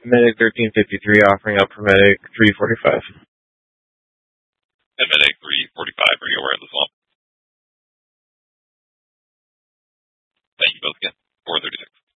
Medic 1353 offering up for Medic 345. And Medic 345, are you aware of this one? Thank you both again. 436.